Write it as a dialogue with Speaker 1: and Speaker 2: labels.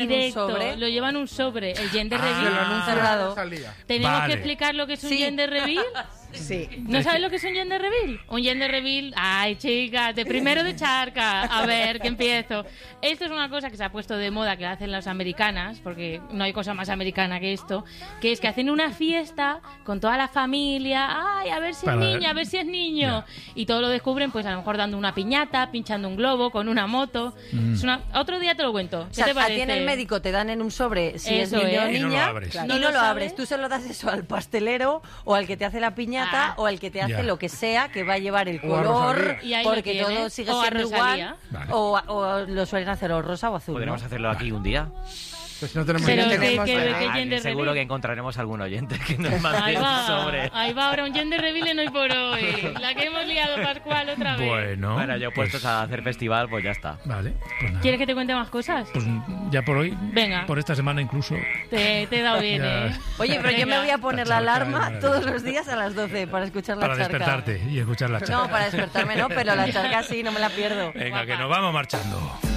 Speaker 1: directo,
Speaker 2: sobre.
Speaker 1: lo llevan un sobre, el gender reveal.
Speaker 3: El anuncio
Speaker 2: cerrado.
Speaker 3: salía.
Speaker 1: ¿Tenemos que explicar lo que es un gender reveal?
Speaker 2: Sí.
Speaker 1: ¿No sabes lo que es un gender reveal? Un gender reveal, ay chicas, de primero de charca, a ver, que empiezo. Esto es una cosa que se ha puesto de moda, que hacen las americanas, porque no hay cosa más americana que esto, que es que hacen una fiesta con toda la familia, ay, a ver si es niña, a ver si es niño, y todo lo descubren, pues a lo mejor dando una piñata, pinchando un globo, con una moto. Es otro día te lo cuento. ¿Qué te parece?
Speaker 2: A ti en el médico te dan en un sobre si
Speaker 1: Eso
Speaker 2: es niño o
Speaker 1: es.
Speaker 2: niña,
Speaker 4: Y no lo abres.
Speaker 2: y
Speaker 1: ¿No
Speaker 2: no
Speaker 1: lo
Speaker 2: lo abres.
Speaker 1: sabes?
Speaker 2: Tú se lo das eso al pastelero o al que te hace la piñata o al que te hace lo que sea, que va a llevar el
Speaker 3: O a
Speaker 2: color,
Speaker 3: Rosalía.
Speaker 1: Y ahí lo
Speaker 2: porque
Speaker 1: tienes.
Speaker 2: todo sigue
Speaker 1: O a
Speaker 2: siendo
Speaker 1: Rosalía.
Speaker 2: igual. O lo suelen hacer o rosa o azul.
Speaker 5: Podríamos
Speaker 2: ¿no?
Speaker 5: hacerlo aquí un día.
Speaker 3: Pues no tenemos
Speaker 1: Pero
Speaker 3: ni
Speaker 1: ¿qué
Speaker 3: idea.
Speaker 1: gender
Speaker 5: Seguro
Speaker 1: reveal?
Speaker 5: que encontraremos algún oyente que nos mande
Speaker 1: Ahí
Speaker 5: un
Speaker 1: va,
Speaker 5: sobre.
Speaker 1: ahí va ahora un gender reveal en Hoy por Hoy. La que hemos liado, Pascual, otra vez.
Speaker 4: Bueno,
Speaker 5: Bueno, yo puestos a hacer festival, pues ya está.
Speaker 4: Vale, pues nada.
Speaker 1: ¿Quieres que te cuente más cosas?
Speaker 4: Pues ya por hoy,
Speaker 1: Venga.
Speaker 4: por esta semana incluso.
Speaker 1: Te he dado bien,
Speaker 4: Ya.
Speaker 1: ¿eh?
Speaker 2: Oye, pero yo me
Speaker 1: Venga.
Speaker 2: voy a poner
Speaker 4: La
Speaker 2: la
Speaker 4: charca
Speaker 2: alarma
Speaker 4: es
Speaker 2: todos
Speaker 4: maravillosa.
Speaker 2: los días a las 12 para escuchar la
Speaker 4: Para
Speaker 2: charca.
Speaker 4: despertarte y escuchar la charca.
Speaker 2: No, para despertarme no, pero la charca sí, no me la pierdo.
Speaker 4: Venga, que nos vamos marchando.